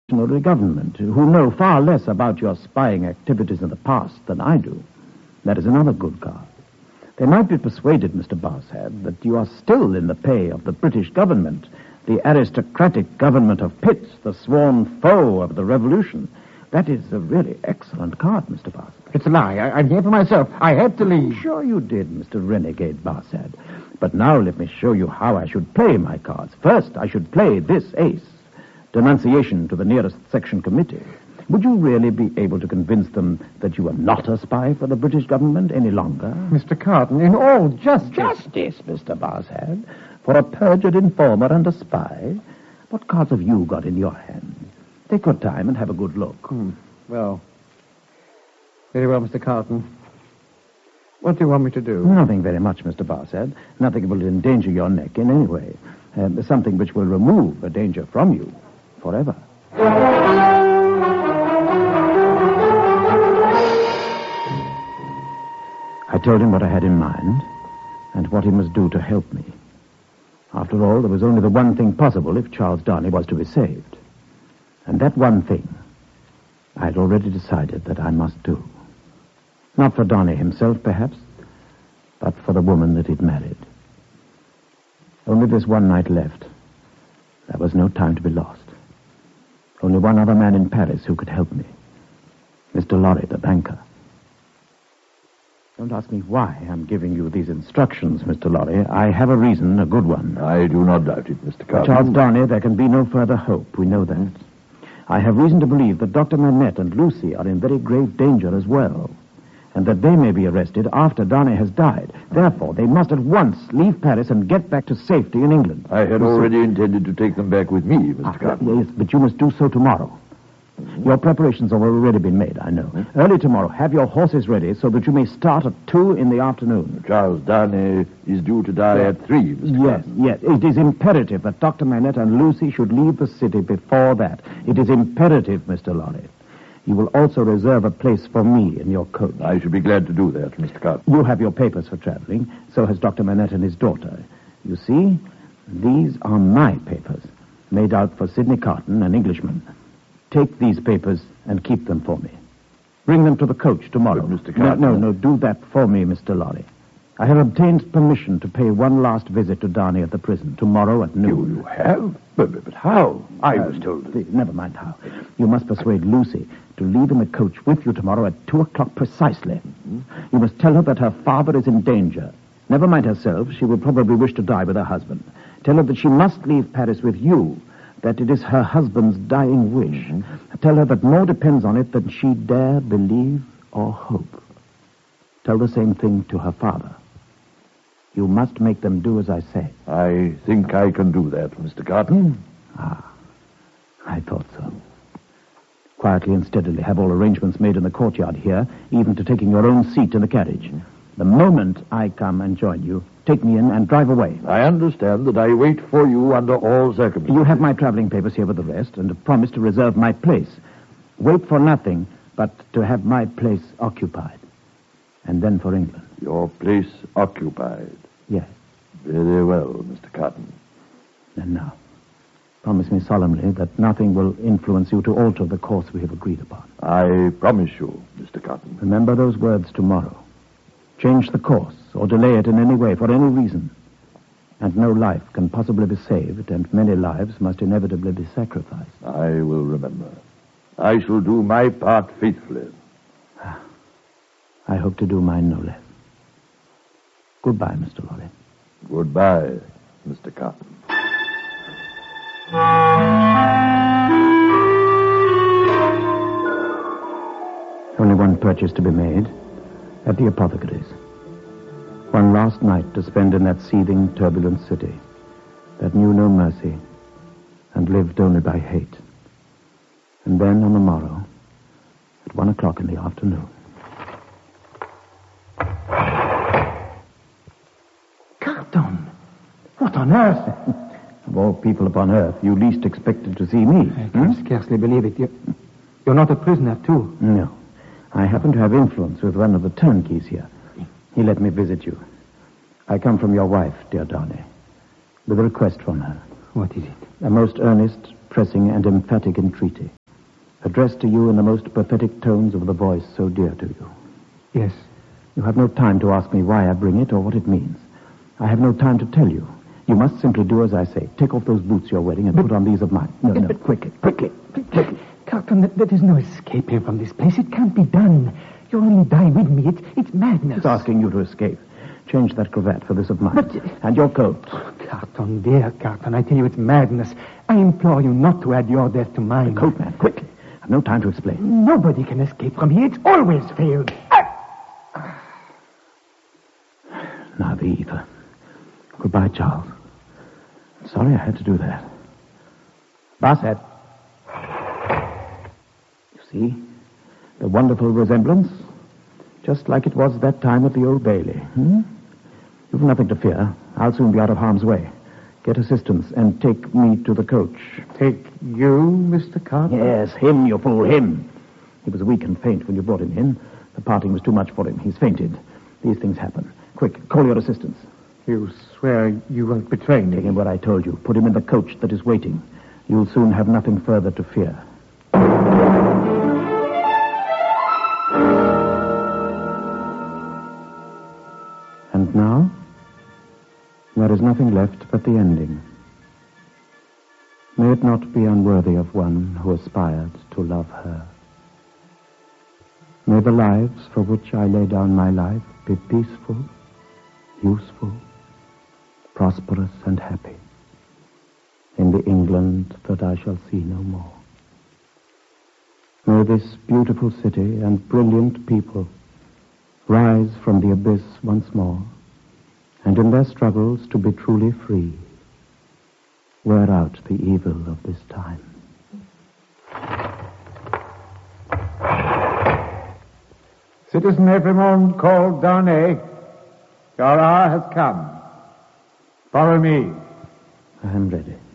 government, who know far less about your spying activities in the past than I do. That is another good card. They might be persuaded, Mr. Barsad, that you are still in the pay of the British government, the aristocratic government of Pitt, the sworn foe of the revolution. That is a really excellent card, Mr. Barsad. It's a lie. I'm here for myself. I had to leave. Sure you did, Mr. Renegade Barsad. But now let me show you how I should play my cards. First, I should play this ace. Denunciation to the nearest section committee. Would you really be able to convince them that you are not a spy for the British government any longer? Mr. Carton, in all justice. Justice, Mr. Barsad. For a perjured informer and a spy. What cards have you got in your hand? Take your time and have a good look. Well, very well, Mr. Carton. What do you want me to do? Nothing very much, Mr. Barsad. Nothing will endanger your neck in any way. Something which will remove a danger from you forever. I told him what I had in mind and what he must do to help me. After all, there was only the one thing possible if Charles Darnay was to be saved. And that one thing, I had already decided that I must do. Not for Darnay himself, perhaps, but for the woman that he'd married. Only this one night left. There was no time to be lost. Only one other man in Paris who could help me. Mr. Lorry, the banker. Don't ask me why I'm giving you these instructions, Mr. Lorry. I have a reason, a good one. I do not doubt it, Mr. Carton. For Charles Darnay, there can be no further hope. We know that. I have reason to believe that Dr. Manette and Lucy are in very grave danger as well, and that they may be arrested after Darnay has died. Therefore, they must at once leave Paris and get back to safety in England. I had already intended to take them back with me, Mr. Carton. Yes, but you must do so tomorrow. Your preparations have already been made, I know. Early tomorrow, have your horses ready so that you may start at 2 in the afternoon. Charles Darnay is due to die at 3, Mr. Carton. Yes. It is imperative that Dr. Manette and Lucy should leave the city before that. It is imperative, Mr. Lorry. You will also reserve a place for me in your coach. I should be glad to do that, Mr. Carton. You have your papers for traveling. So has Dr. Manette and his daughter. You see, these are my papers, made out for Sidney Carton, an Englishman. Take these papers and keep them for me. Bring them to the coach tomorrow. But Mr. Carton... No, do that for me, Mr. Lorry. I have obtained permission to pay one last visit to Darnay at the prison tomorrow at noon. You have? But how? I was told... Never mind how. You must persuade Lucy to leave in the coach with you tomorrow at 2 o'clock precisely. Mm-hmm. You must tell her that her father is in danger. Never mind herself. She will probably wish to die with her husband. Tell her that she must leave Paris with you, that it is her husband's dying wish. Mm-hmm. Tell her that more depends on it than she dare believe or hope. Tell the same thing to her father. You must make them do as I say. I think I can do that, Mr. Carton. I thought so. Quietly and steadily have all arrangements made in the courtyard here, even to taking your own seat in the carriage. Mm-hmm. The moment I come and join you, take me in and drive away. I understand that I wait for you under all circumstances. You have my traveling papers here with the rest, and have promised to reserve my place. Wait for nothing but to have my place occupied. And then for England. Your place occupied? Yes. Very well, Mr. Carton. And now, promise me solemnly that nothing will influence you to alter the course we have agreed upon. I promise you, Mr. Carton. Remember those words tomorrow. Change the course or delay it in any way for any reason. And no life can possibly be saved, and many lives must inevitably be sacrificed. I will remember. I shall do my part faithfully. I hope to do mine no less. Goodbye, Mr. Lorry. Goodbye, Mr. Carton. Only one purchase to be made. At the apothecary's. One last night to spend in that seething, turbulent city that knew no mercy and lived only by hate. And then on the morrow, at 1 o'clock in the afternoon. Carton! What on earth? Of all people upon earth, you least expected to see me. I can scarcely believe it. You're not a prisoner, too? No. I happen to have influence with one of the turnkeys here. He let me visit you. I come from your wife, dear Darnay, with a request from her. What is it? A most earnest, pressing, and emphatic entreaty. addressed to you in the most pathetic tones of the voice so dear to you. Yes. You have no time to ask me why I bring it or what it means. I have no time to tell you. You must simply do as I say. Take off those boots you're wearing and put on these of mine. No, quickly. Carton, there is no escaping from this place. It can't be done. You'll only die with me. It's madness. It's asking you to escape. Change that cravat for this of mine. And your coat. Carton, dear Carton, I tell you it's madness. I implore you not to add your death to mine. The coat, man, quickly. I've no time to explain. Nobody can escape from here. It's always failed. Now the ether. Goodbye, Charles. Sorry I had to do that. Bassett. You see? The wonderful resemblance. Just like it was that time at the Old Bailey. You've nothing to fear. I'll soon be out of harm's way. Get assistance and take me to the coach. Take you, Mr. Carton? Yes, him, you fool, him. He was weak and faint when you brought him in. The parting was too much for him. He's fainted. These things happen. Quick, call your assistants. You swear you won't betray me? Take him what I told you. Put him in the coach that is waiting. You'll soon have nothing further to fear. And now, there is nothing left but the ending. May it not be unworthy of one who aspired to love her. May the lives for which I lay down my life be peaceful, useful, prosperous, and happy in the England that I shall see no more. May this beautiful city and brilliant people rise from the abyss once more, and in their struggles to be truly free, wear out the evil of this time. Citizen Evremond called Darnay. Your hour has come. Follow me. I am ready.